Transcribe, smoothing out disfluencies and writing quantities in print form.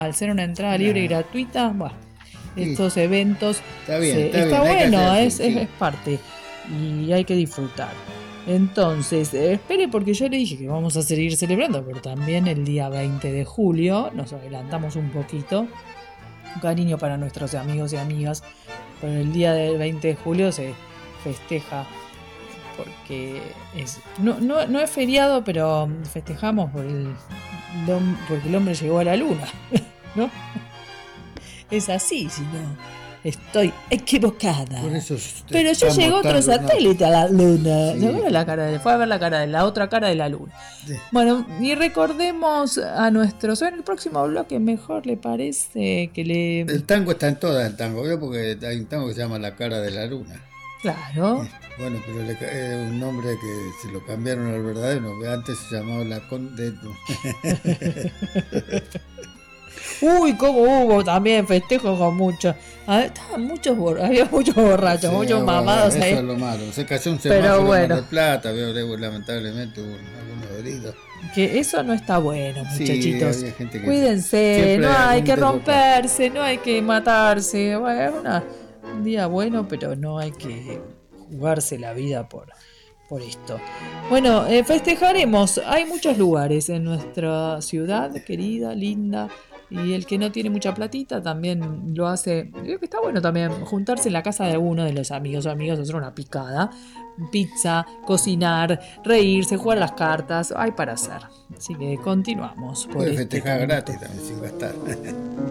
al ser una entrada libre y gratuita, bueno, Sí. estos eventos Está bien, está está bien, hay que bueno, hacer es, así, sí. es parte y hay que disfrutar. Entonces, espere porque yo le dije que vamos a seguir celebrando, pero también el día 20 de julio, nos adelantamos un poquito, un cariño para nuestros amigos y amigas, pero el día del 20 de julio se festeja porque no es feriado, pero festejamos porque el hombre llegó a la luna, ¿no? Es así, si no, estoy equivocada. Por eso Pero ya estamos llegó otro tan lunares. satélite a la luna. ¿Se Sí, acuerdan la cara fue a ver la cara de la otra cara de la luna? sí. Bueno, y recordemos a nuestros. En el próximo bloque, mejor le parece que le. El tango está en todas el tango, ¿vio? Porque hay un tango que se llama La cara de la luna. Claro. Bueno, pero es un nombre que se lo cambiaron al verdadero, que antes se llamaba La Conde. Uy, cómo hubo también festejos con muchos. Estaban había muchos borrachos, Sí, muchos bueno, mamados eso ahí. es lo malo. Se cayó un Pero semáforo en Mar bueno, del Plata, veo, lamentablemente hubo algunos heridos. que eso no está bueno, Sí, muchachitos. había gente que Cuídense, siempre no hay hay algún que desbocado. romperse, no hay que matarse. Bueno, es un día bueno, pero no hay que jugarse la vida por esto. Bueno, festejaremos. Hay muchos lugares en nuestra ciudad, querida, linda. Y el que no tiene mucha platita también lo hace. Creo que está bueno también juntarse en la casa de alguno de los amigos o amigas, hacer una picada, pizza, cocinar, reírse, jugar a las cartas. Hay para hacer. Así que continuamos por Puede este festejar caminito. gratis también, sin gastar.